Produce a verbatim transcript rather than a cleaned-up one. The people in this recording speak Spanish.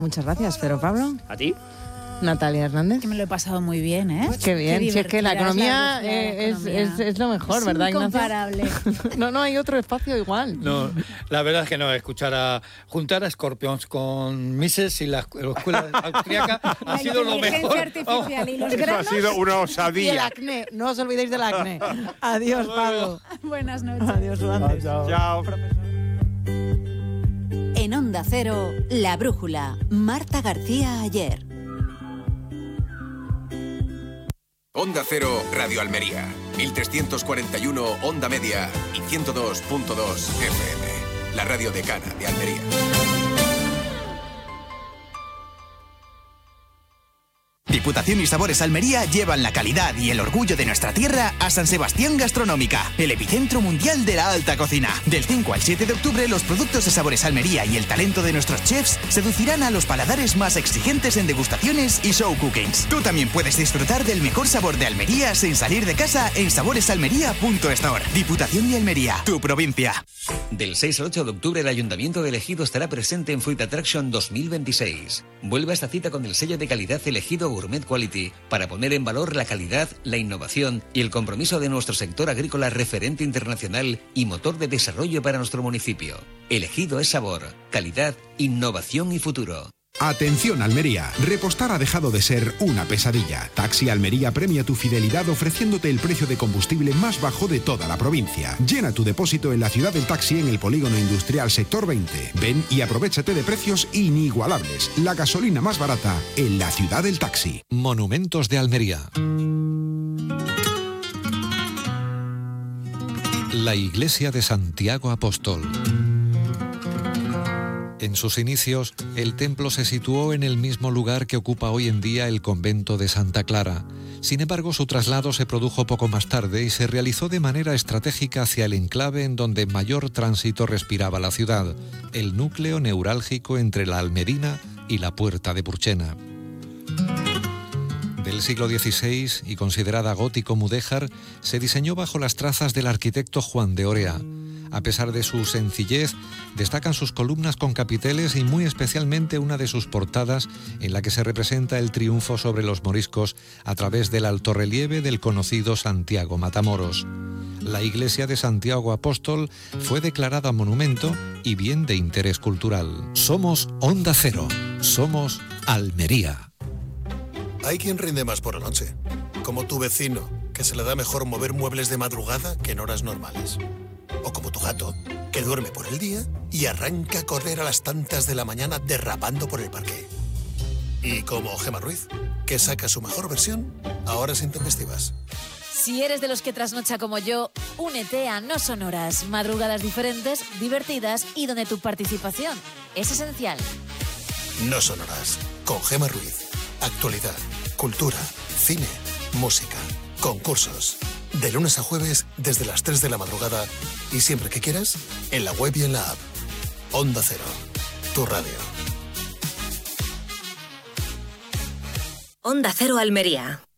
Muchas gracias, pero Pablo. ¿A ti? Natalia Hernández. Que me lo he pasado muy bien, ¿eh? Qué bien, Qué si es que la economía, es, la eh, economía. Es, es, es lo mejor, es ¿verdad, incomparable. Ignacio? No, no hay otro espacio igual. No, la verdad es que no, escuchar a juntar a Scorpions con Mises y la, la escuela austríaca ha sido lo mejor. Artificial y los Eso granos. ha sido una Y el osadía. acné, no os olvidéis del acné. Adiós, Pablo. Buenas noches. Adiós, Suárez. Chao. En Onda Cero, La Brújula, Marta García Ayer. Onda Cero, Radio Almería, mil trescientos cuarenta y uno Onda Media y ciento dos punto dos F M, la radio decana de Almería. Diputación y Sabores Almería llevan la calidad y el orgullo de nuestra tierra a San Sebastián Gastronómica, el epicentro mundial de la alta cocina. Del cinco al siete de octubre, los productos de Sabores Almería y el talento de nuestros chefs seducirán a los paladares más exigentes en degustaciones y show cookings. Tú también puedes disfrutar del mejor sabor de Almería sin salir de casa en saboresalmería punto store. Diputación de Almería, tu provincia. Del seis al ocho de octubre, el Ayuntamiento de Ejido estará presente en Fruit Attraction dos mil veintiséis. Vuelve a esta cita con el sello de calidad Ejido Gourmet Quality para poner en valor la calidad, la innovación y el compromiso de nuestro sector agrícola referente internacional y motor de desarrollo para nuestro municipio. Ejido es sabor, calidad, innovación y futuro. Atención Almería, repostar ha dejado de ser una pesadilla. Taxi Almería premia tu fidelidad ofreciéndote el precio de combustible más bajo de toda la provincia. Llena tu depósito en la ciudad del taxi en el polígono industrial sector veinte. Ven y aprovéchate de precios inigualables. La gasolina más barata en la ciudad del taxi. Monumentos de Almería. La iglesia de Santiago Apóstol. En sus inicios, el templo se situó en el mismo lugar que ocupa hoy en día el convento de Santa Clara. Sin embargo, su traslado se produjo poco más tarde y se realizó de manera estratégica hacia el enclave en donde mayor tránsito respiraba la ciudad, el núcleo neurálgico entre la Almerina y la Puerta de Purchena. Del siglo dieciséis y considerada gótico mudéjar, se diseñó bajo las trazas del arquitecto Juan de Orea. A pesar de su sencillez, destacan sus columnas con capiteles y muy especialmente una de sus portadas en la que se representa el triunfo sobre los moriscos a través del altorrelieve del conocido Santiago Matamoros. La iglesia de Santiago Apóstol fue declarada monumento y bien de interés cultural. Somos Onda Cero, somos Almería. Hay quien rinde más por la noche, como tu vecino, que se le da mejor mover muebles de madrugada que en horas normales. O como tu gato, que duerme por el día y arranca a correr a las tantas de la mañana derrapando por el parque. Y como Gemma Ruiz, que saca su mejor versión a horas intempestivas. Si eres de los que trasnocha como yo, únete a No Sonoras, madrugadas diferentes, divertidas y donde tu participación es esencial. No Sonoras, con Gemma Ruiz. Actualidad, cultura, cine, música, concursos. De lunes a jueves, desde las tres de la madrugada y siempre que quieras, en la web y en la app. Onda Cero, tu radio. Onda Cero Almería.